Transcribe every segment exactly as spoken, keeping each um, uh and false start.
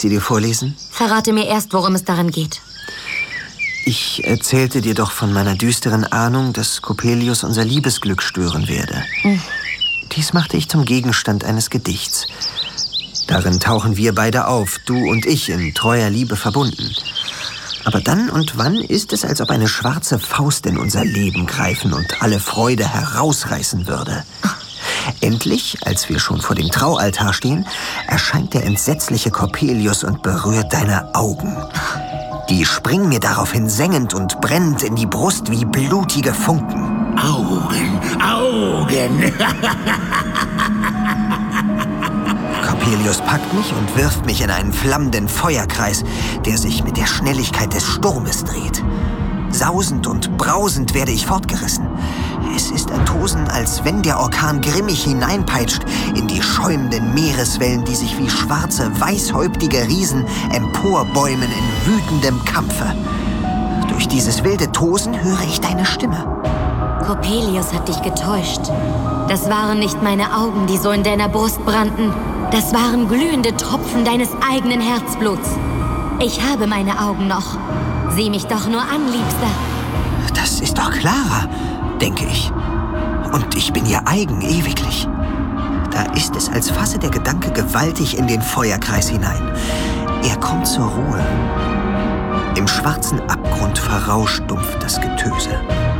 sie dir vorlesen? Verrate mir erst, worum es darin geht. Ich erzählte dir doch von meiner düsteren Ahnung, dass Coppelius unser Liebesglück stören werde. Hm. Dies machte ich zum Gegenstand eines Gedichts. Darin tauchen wir beide auf, du und ich, in treuer Liebe verbunden. Aber dann und wann ist es, als ob eine schwarze Faust in unser Leben greifen und alle Freude herausreißen würde. Endlich, als wir schon vor dem Traualtar stehen, erscheint der entsetzliche Coppelius und berührt deine Augen. Die springen mir daraufhin sengend und brennend in die Brust wie blutige Funken. Augen, Augen! Coppelius packt mich und wirft mich in einen flammenden Feuerkreis, der sich mit der Schnelligkeit des Sturmes dreht. Sausend und brausend werde ich fortgerissen. Es ist ein Tosen, als wenn der Orkan grimmig hineinpeitscht in die schäumenden Meereswellen, die sich wie schwarze, weißhäuptige Riesen emporbäumen in wütendem Kampfe. Durch dieses wilde Tosen höre ich deine Stimme. Coppelius hat dich getäuscht. Das waren nicht meine Augen, die so in deiner Brust brannten. Das waren glühende Tropfen deines eigenen Herzbluts. Ich habe meine Augen noch. Sieh mich doch nur an, Liebster. Das ist doch Clara, denke ich. Und ich bin ihr eigen ewiglich. Da ist es, als fasse der Gedanke gewaltig in den Feuerkreis hinein. Er kommt zur Ruhe. Im schwarzen Abgrund verrauscht dumpf das Getöse.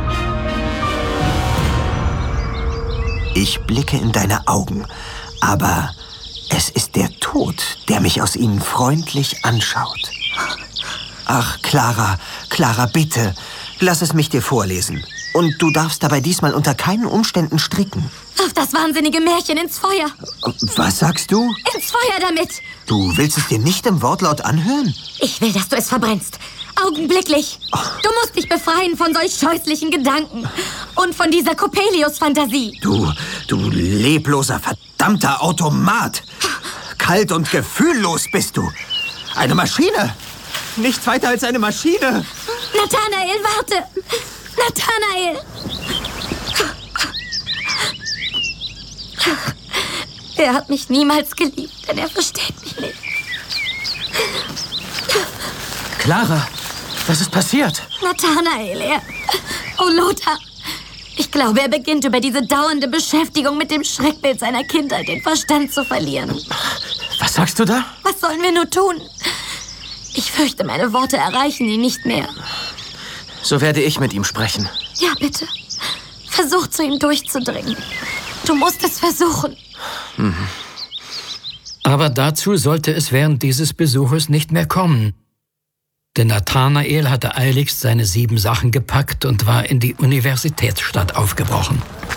Ich blicke in deine Augen, aber es ist der Tod, der mich aus ihnen freundlich anschaut. Ach, Clara, Clara, bitte, lass es mich dir vorlesen. Und du darfst dabei diesmal unter keinen Umständen stricken. Wirf das wahnsinnige Märchen ins Feuer. Was sagst du? Ins Feuer damit. Du willst es dir nicht im Wortlaut anhören? Ich will, dass du es verbrennst. Augenblicklich. Oh. Du musst dich befreien von solch scheußlichen Gedanken. Und von dieser Coppelius-Fantasie. Du, du lebloser, verdammter Automat. Kalt und gefühllos bist du. Eine Maschine. Nichts weiter als eine Maschine. Nathanael, warte. Nathanael. Er hat mich niemals geliebt, denn er versteht mich nicht. Clara, was ist passiert? Nathanael, er... Oh, Lothar. Ich glaube, er beginnt über diese dauernde Beschäftigung mit dem Schreckbild seiner Kindheit den Verstand zu verlieren. Was sagst du da? Was sollen wir nur tun? Ich fürchte, meine Worte erreichen ihn nicht mehr. So werde ich mit ihm sprechen. Ja, bitte. Versuch, zu ihm durchzudringen. Du musst es versuchen. Mhm. Aber dazu sollte es während dieses Besuches nicht mehr kommen. Denn Nathanael hatte eiligst seine sieben Sachen gepackt und war in die Universitätsstadt aufgebrochen.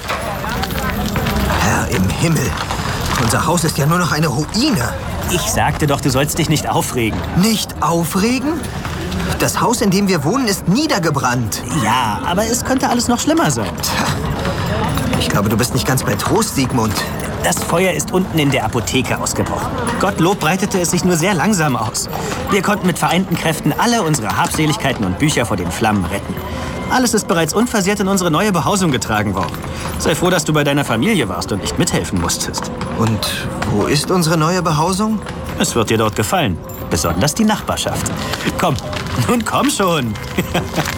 Herr im Himmel, unser Haus ist ja nur noch eine Ruine. Ich sagte doch, du sollst dich nicht aufregen. Nicht aufregen? Das Haus, in dem wir wohnen, ist niedergebrannt. Ja, aber es könnte alles noch schlimmer sein. Ich glaube, du bist nicht ganz bei Trost, Sigmund. Das Feuer ist unten in der Apotheke ausgebrochen. Gottlob breitete es sich nur sehr langsam aus. Wir konnten mit vereinten Kräften alle unsere Habseligkeiten und Bücher vor den Flammen retten. Alles ist bereits unversehrt in unsere neue Behausung getragen worden. Sei froh, dass du bei deiner Familie warst und nicht mithelfen musstest. Und wo ist unsere neue Behausung? Es wird dir dort gefallen. Besonders die Nachbarschaft. Komm, nun komm schon.